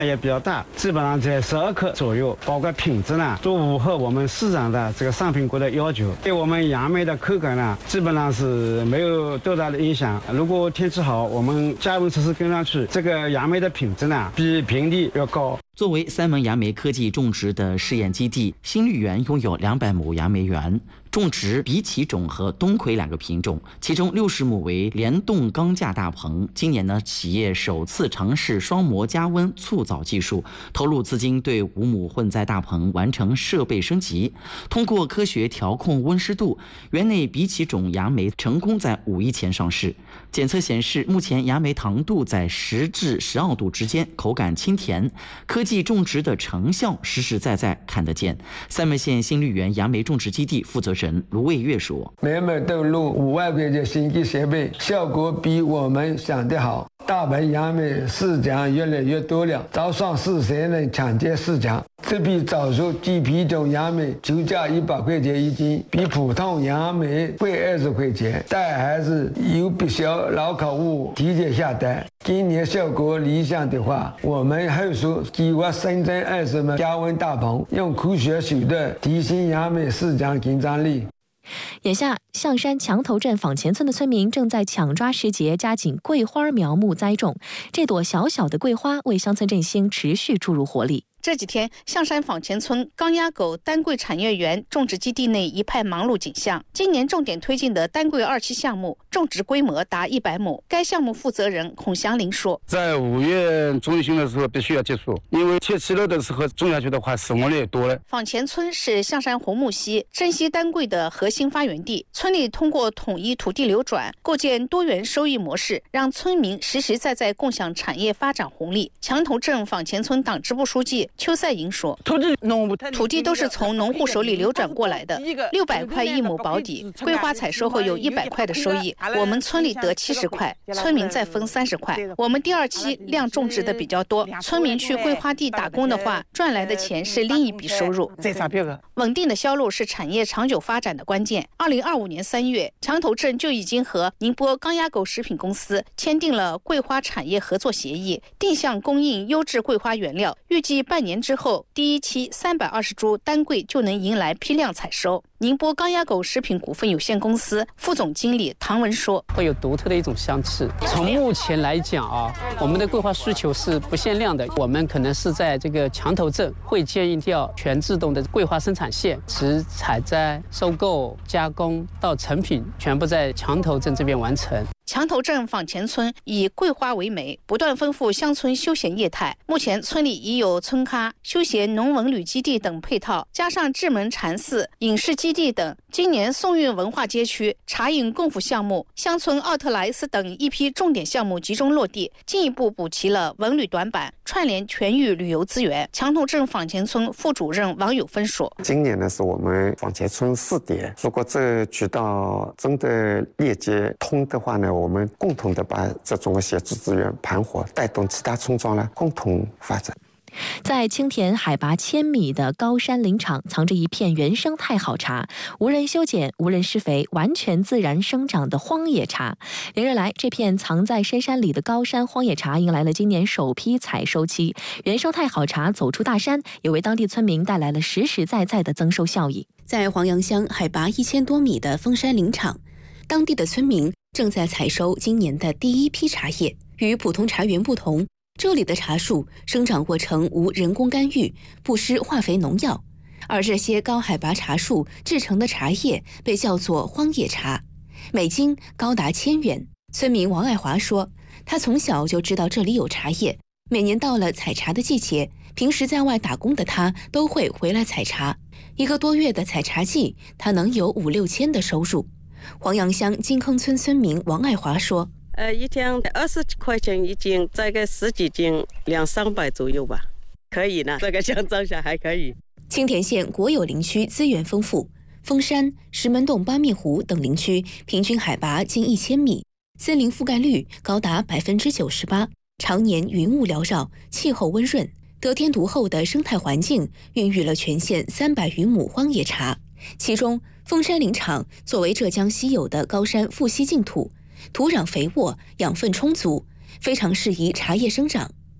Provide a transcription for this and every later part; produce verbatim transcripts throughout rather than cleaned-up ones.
也比较大，基本上在十二克左右，包括品质呢都符合我们市场的这个商品国的要求。对我们杨梅的口感呢，基本上是没有多大的影响。如果天气好，我们加温测试跟上去，这个杨梅的品质呢比平地要高。 作为三门杨梅科技种植的试验基地，新绿园拥有两百亩杨梅园，种植比奇种和东魁两个品种，其中六十亩为联动钢架大棚。今年呢，企业首次尝试双模加温促藻技术，投入资金对五亩混栽大棚完成设备升级。通过科学调控温湿度，园内比奇种杨梅成功在五一前上市。检测显示，目前杨梅糖度在十至十二度之间，口感清甜。科技种植的成效实实在在看得见。三门县新绿园杨梅种植基地负责人卢卫月说：“ 每每投入五万块钱新机设备，效果比我们想的好。大棚杨梅市场越来越多了，早上市才能抢占市场。这批早熟鸡皮种杨梅就价一百块钱一斤，比普通杨梅贵二十块钱，但还是有不少老客户提前下单。今年效果理想的话，我们后续计划新增二十门加温大棚，用科学手段提升杨梅市场竞争力。” 眼下，象山墙头镇坊前村的村民正在抢抓时节，加紧桂花苗木栽种。这朵小小的桂花为乡村振兴持续注入活力。 这几天，象山坊前村钢鸭狗丹桂产业园种植基地内一派忙碌景象。今年重点推进的丹桂二期项目，种植规模达一百亩。该项目负责人孔祥林说：“ 在五月中旬的时候必须要结束，因为天气热的时候种下去的话，死亡率也多了。” 坊前村是象山红木溪珍稀丹桂的核心发源地，村里通过统一土地流转，构建多元收益模式，让村民实实在在共享产业发展红利。墙头镇坊前村党支部书记邱赛营说：“土地都是从农户手里流转过来的，六百块一亩保底，桂花采收后有一百块的收益，我们村里得七十块，村民再分三十块。我们第二期量种植的比较多，村民去桂花地打工的话，赚来的钱是另一笔收入。稳定的销路是产业长久发展的关键。二零二五年三月，墙头镇就已经和宁波钢鸭狗食品公司签订了桂花产业合作协议，定向供应优质桂花原料，预计半年之后，第一期三百二十株丹桂就能迎来批量采收。宁波钢鸭狗食品股份有限公司副总经理唐文说：“ 会有独特的一种香气。从目前来讲啊，我们的桂花需求是不限量的。我们可能是在这个墙头镇会建一条全自动的桂花生产线，从采摘、收购、加工到成品，全部在墙头镇这边完成。” 墙头镇坊前村以桂花为媒，不断丰富乡村休闲业态。目前村里已有村咖、休闲农文旅基地等配套，加上智门禅寺、影视基地等。今年宋韵文化街区茶饮共辅项目、乡村奥特莱斯等一批重点项目集中落地，进一步补齐了文旅短板，串联全域旅游资源。墙头镇坊前村副主任王友芬说：“ 今年呢是我们坊前村试点，如果这渠道真的链接通的话呢，我们共同的把这种协助资源盘活，带动其他村庄呢共同发展。” 在青田海拔千米的高山林场，藏着一片原生态好茶，无人修剪，无人施肥，完全自然生长的荒野茶。连日来，这片藏在深山里的高山荒野茶迎来了今年首批采收期。原生态好茶走出大山，也为当地村民带来了实实在在的增收效益。 在黄杨乡海拔一千多米的峰山林场，当地的村民正在采收今年的第一批茶叶。与普通茶园不同，这里的茶树生长过程无人工干预，不施化肥农药，而这些高海拔茶树制成的茶叶被叫做荒野茶，每斤高达千元。村民王爱华说，他从小就知道这里有茶叶，每年到了采茶的季节，平时在外打工的他都会回来采茶。一个多月的采茶季，他能有五六千的收入。黄杨乡金坑村村民王爱华说， 呃，一天二十块钱一斤，大概十几斤，两三百左右吧，可以呢。这个相当下还可以。 青田县国有林区资源丰富，峰山、石门洞、八面湖等林区平均海拔近一千米，森林覆盖率高达百分之九十八，常年云雾缭绕，气候温润，得天独厚的生态环境孕育了全县三百余亩荒野茶。其中，峰山林场作为浙江稀有的高山富硒净土，土壤肥沃，养分充足，非常适宜茶叶生长。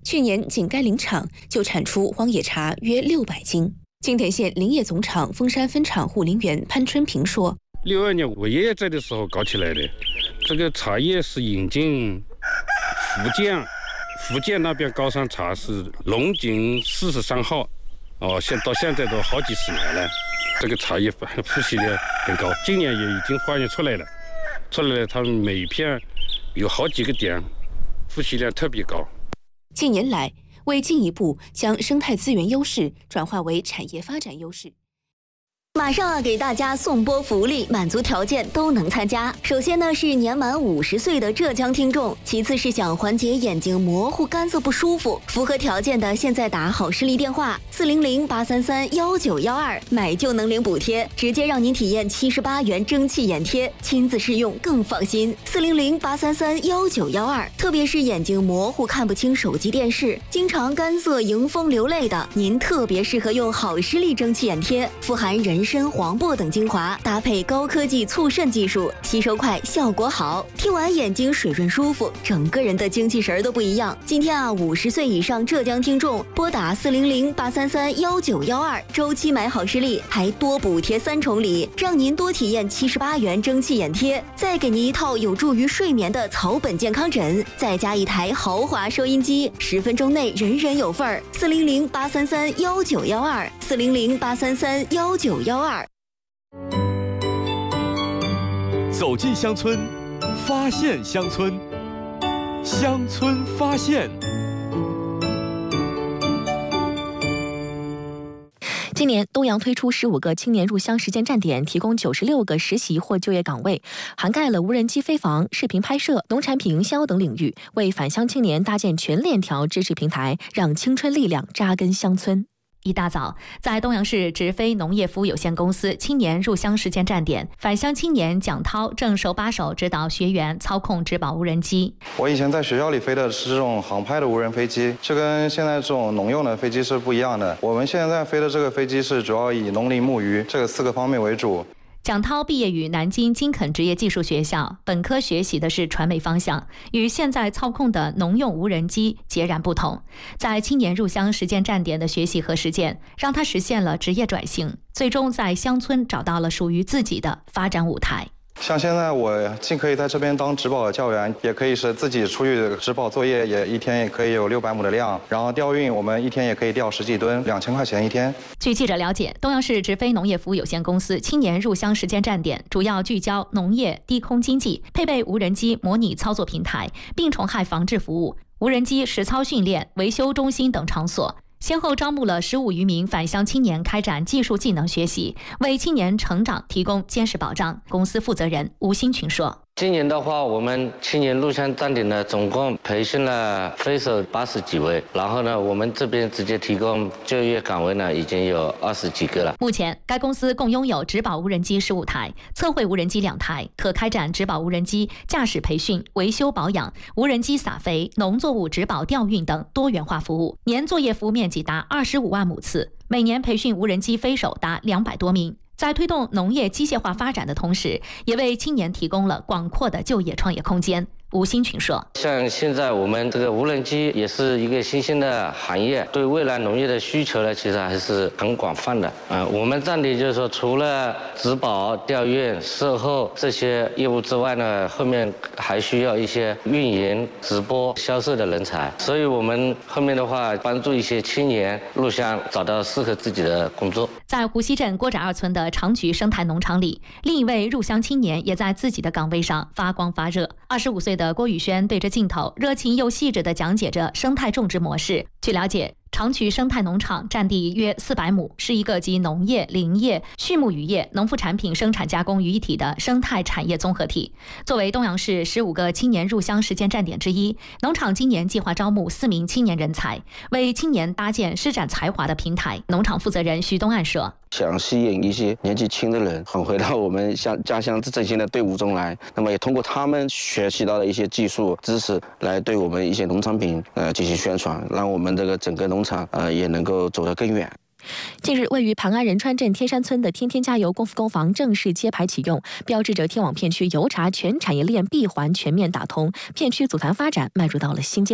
去年仅该林场就产出荒野茶约六百斤。金田县林业总厂丰山分厂护林员潘春平说：“ 六二年我爷爷在的时候搞起来的，这个茶叶是引进福建，福建那边高山茶是龙井四十三号，哦，现到现在都好几十年了，这个茶叶富硒量很高，今年也已经发现出来了，出来了，它每一片有好几个点，富硒量特别高。” 近年来，为进一步将生态资源优势转化为产业发展优势， 马上啊，给大家送波福利，满足条件都能参加。首先呢是年满五十岁的浙江听众，其次是想缓解眼睛模糊、干涩不舒服，符合条件的现在打好视力电话四零零八三三幺九幺二，买就能领补贴，直接让您体验七十八元蒸汽眼贴，亲自试用更放心。四零零八三三幺九幺二，特别是眼睛模糊、看不清手机电视，经常干涩、迎风流泪的，您特别适合用好视力蒸汽眼贴，富含人参、黄柏等精华，搭配高科技促渗技术，吸收快，效果好。贴完眼睛水润舒服，整个人的精气神都不一样。今天啊，五十岁以上浙江听众拨打四零零八三三幺九幺二，周期买好视力，还多补贴三重礼，让您多体验七十八元蒸汽眼贴，再给您一套有助于睡眠的草本健康枕，再加一台豪华收音机，十分钟内人人有份儿。四零零八三三幺九幺二，四零零八三三幺九幺二。 走进乡村，发现乡村，乡村发现。 今年，东阳推出十五个青年入乡实践站点，提供九十六个实习或就业岗位，涵盖了无人机飞防、视频拍摄、农产品营销等领域，为返乡青年搭建全链条支持平台，让青春力量扎根乡村。 一大早，在东阳市直飞农业服务有限公司青年入乡实践站点，返乡青年蒋涛正手把手指导学员操控植保无人机。 我以前在学校里飞的是这种航拍的无人飞机，这跟现在这种农用的飞机是不一样的。我们现在飞的这个飞机是主要以农林牧渔这个四个方面为主。 蒋涛毕业于南京金肯职业技术学校，本科学习的是传媒方向，与现在操控的农用无人机截然不同。在青年入乡实践站点的学习和实践，让他实现了职业转型，最终在乡村找到了属于自己的发展舞台。 像现在我既可以在这边当植保教员，也可以是自己出去植保作业，也一天也可以有六百亩的量。然后调运，我们一天也可以调十几吨，两千块钱一天。 据记者了解，东阳市直飞农业服务有限公司青年入乡实践站点主要聚焦农业、低空经济，配备无人机模拟操作平台、病虫害防治服务、无人机实操训练、维修中心等场所。先后招募了十五余名返乡青年开展技术技能学习，为青年成长提供坚实保障。公司负责人吴新群说。 今年的话，我们青年入乡站点呢，总共培训了飞手八十几位，然后呢，我们这边直接提供就业岗位呢，已经有二十几个了。 目前，该公司共拥有植保无人机十五台、测绘无人机两台，可开展植保无人机驾驶培训、维修保养、无人机撒肥、农作物植保调运等多元化服务，年作业服务面积达二十五万亩次，每年培训无人机飞手达两百多名。在推动农业机械化发展的同时，也为青年提供了广阔的就业创业空间。吴新群说， 像现在我们这个无人机也是一个新兴的行业，对未来农业的需求呢，其实还是很广泛的。嗯，我们站点就是说，除了植保、调运、售后这些业务之外呢，后面还需要一些运营、直播、销售的人才。所以我们后面的话，帮助一些青年入乡，找到适合自己的工作。 在湖西镇郭宅二村的长菊生态农场里，另一位入乡青年也在自己的岗位上发光发热。二十五岁的郭宇轩对着镜头热情又细致地讲解着生态种植模式。据了解，长渠生态农场占地约四百亩，是一个集农业、林业、畜牧渔业、农副产品生产加工于一体的生态产业综合体。作为东阳市十五个青年入乡实践站点之一，农场今年计划招募四名青年人才，为青年搭建施展才华的平台。农场负责人徐东岸说， 想吸引一些年纪轻的人返回到我们乡家乡振兴的队伍中来，那么也通过他们学习到的一些技术知识，来对我们一些农产品呃进行宣传，让我们这个整个农场呃也能够走得更远。 近日，位于盘安仁川镇天山村的天天加油功夫工坊正式揭牌启用，标志着天网片区油茶全产业链闭环全面打通，片区组团发展迈入到了新阶段。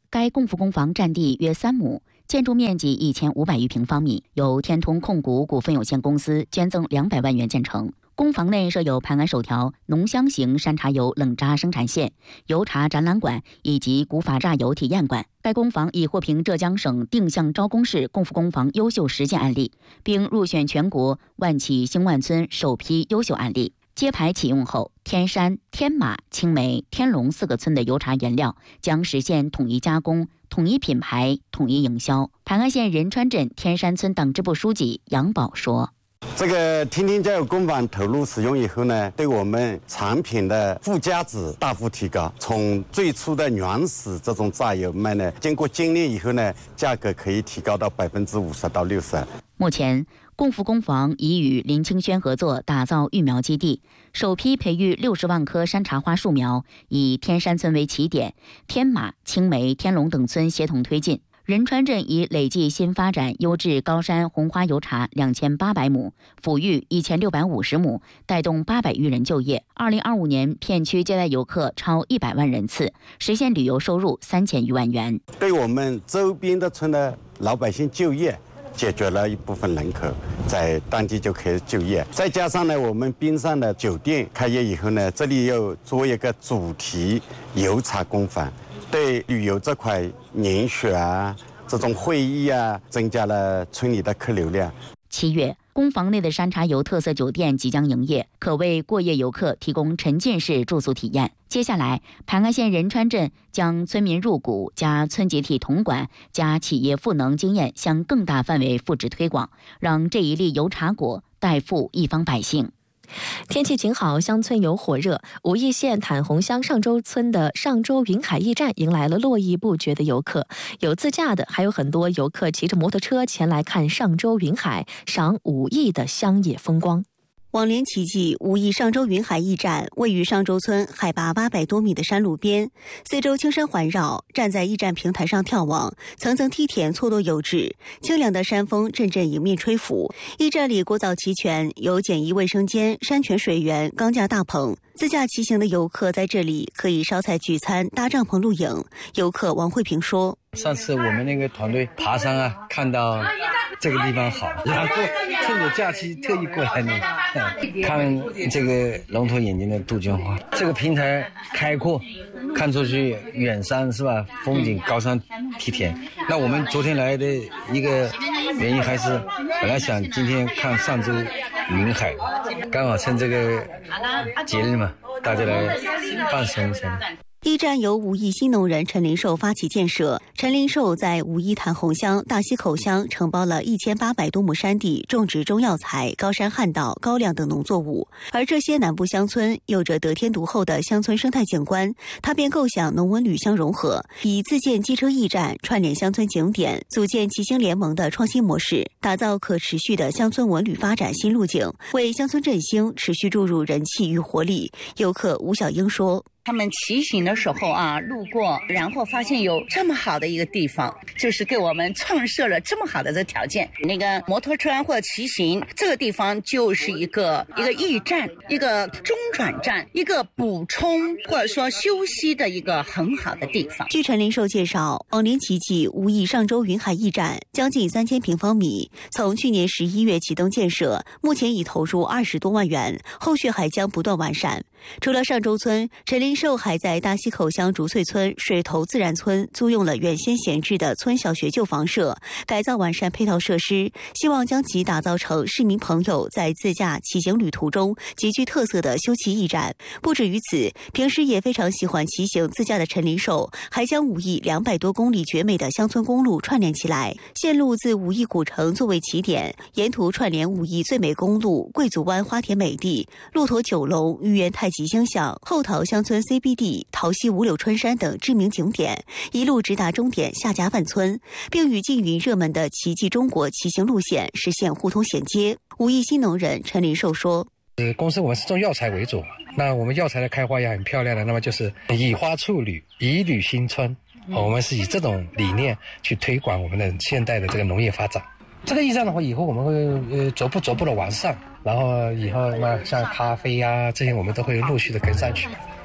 该共福工房占地约三亩，建筑面积一千五百余平方米，由天通控股股份有限公司捐赠两百万元建成。工房内设有盘安首条浓香型山茶油冷榨生产线、油茶展览馆以及古法榨油体验馆。该工房已获评浙江省定向招工市共福工房优秀实践案例，并入选全国万企兴万村首批优秀案例。揭牌启用后，天山、天马、青梅、天龙四个村的油茶原料将实现统一加工、统一品牌、统一营销。盘安县仁川镇天山村党支部书记杨宝说：“ 这个天天加油工坊投入使用以后呢，对我们产品的附加值大幅提高。从最初的原始这种榨油卖呢，经过精炼以后呢，价格可以提高到百分之五十到六十。 目前，共福工房已与林清轩合作打造育苗基地，首批培育六十万棵山茶花树苗，以天山村为起点，天马、青梅、天龙等村协同推进。仁川镇已累计新发展优质高山红花油茶两千八百亩，抚育一千六百五十亩，带动八百余人就业。二零二五年，片区接待游客超一百万人次，实现旅游收入三千余万元。 对我们周边的村的老百姓就业，解决了一部分人口在当地就可以就业。再加上呢，我们滨上的酒店开业以后呢，这里又做一个主题油茶工坊。对旅游这块研学啊，这种会议啊，增加了村里的客流量。 七月，工房内的山茶油特色酒店即将营业，可为过夜游客提供沉浸式住宿体验。接下来，盘安县仁川镇将村民入股加村集体统管加企业赋能经验向更大范围复制推广，让这一粒油茶果代富一方百姓。 天气晴好，乡村游火热。武义县坦洪乡上周村的上周云海驿站迎来了络绎不绝的游客，有自驾的，还有很多游客骑着摩托车前来看上周云海，赏武义的乡野风光。 往年奇迹，武义上周云海驿站位于上周村海拔八百多米的山路边，四周青山环绕，站在驿站平台上眺望，层层梯田错落有致，清凉的山风阵阵迎面吹拂。驿站里国灶齐全，有简易卫生间、山泉水源、钢架大棚。自驾骑行的游客在这里可以烧菜聚餐、搭帐篷露营。游客王慧平说：“ 上次我们那个团队爬山啊，看到这个地方好，然后趁着假期特意过来呢，看这个龙头眼睛的杜鹃花。这个平台开阔，看出去远山是吧？风景高山梯田。那我们昨天来的一个原因还是本来想今天看上周云海，刚好趁这个节日嘛，大家来放松一下。” 驿站由武义新农人陈林寿发起建设。陈林寿在武义坦洪乡、大溪口乡承包了一千八百多亩山地，种植中药材、高山旱稻、高粱等农作物。而这些南部乡村有着得天独厚的乡村生态景观，他便构想农文旅相融合，以自建机车驿站串联乡村景点，组建骑行联盟的创新模式，打造可持续的乡村文旅发展新路径，为乡村振兴持续注入人气与活力。游客吴小英说：“ 他们骑行的时候啊，路过，然后发现有这么好的一个地方，就是给我们创设了这么好的这条件。那个摩托车或者骑行，这个地方就是一个一个驿站，一个中转站，一个补充或者说休息的一个很好的地方。” 据陈林寿介绍，往年奇迹武义上周云海驿站将近三千平方米，从去年十一月启动建设，目前已投入二十多万元，后续还将不断完善。除了上周村，陈林寿还在大溪口乡竹翠村、水头自然村租用了原先闲置的村小学旧房舍，改造完善配套设施，希望将其打造成市民朋友在自驾骑行旅途中极具特色的休憩驿站。不止于此，平时也非常喜欢骑行自驾的陈林寿，还将武义两百多公里绝美的乡村公路串联起来，线路自武义古城作为起点，沿途串联武义最美公路、贵族湾花田美地、骆驼九龙、豫园太极星象、后桃乡村 C B D、桃溪五柳春山等知名景点，一路直达终点下家万村，并与近云热门的奇迹中国骑行路线实现互通衔接。武义新农人陈林寿说：“ 呃，公司我们是种药材为主，那我们药材的开花也很漂亮的，那么就是以花促旅，以旅新春。我们是以这种理念去推广我们的现代的这个农业发展。这个驿站的话，以后我们会呃逐步逐步的完善，然后以后那像咖啡啊这些，我们都会陆续的跟上去。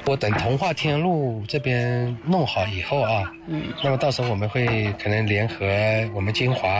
我等童话天路这边弄好以后啊，嗯，那么到时候我们会可能联合我们金华